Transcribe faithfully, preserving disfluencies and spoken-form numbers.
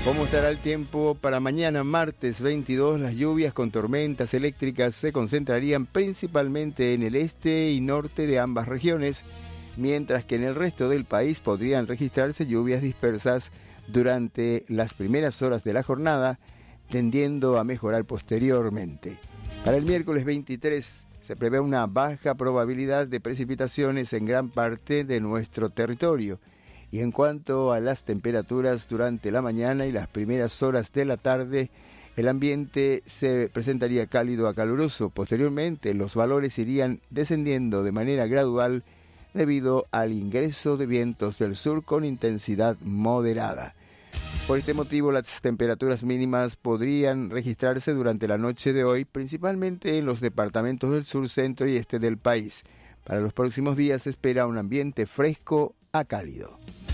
¿Cómo estará el tiempo para mañana, martes veintidós? Las lluvias con tormentas eléctricas se concentrarían principalmente en el este y norte de ambas regiones, mientras que en el resto del país podrían registrarse lluvias dispersas durante las primeras horas de la jornada, tendiendo a mejorar posteriormente. Para el miércoles veintitrés se prevé una baja probabilidad de precipitaciones en gran parte de nuestro territorio. Y en cuanto a las temperaturas durante la mañana y las primeras horas de la tarde, el ambiente se presentaría cálido a caluroso. Posteriormente, los valores irían descendiendo de manera gradual debido al ingreso de vientos del sur con intensidad moderada. Por este motivo, las temperaturas mínimas podrían registrarse durante la noche de hoy, principalmente en los departamentos del sur, centro y este del país. Para los próximos días se espera un ambiente fresco a cálido.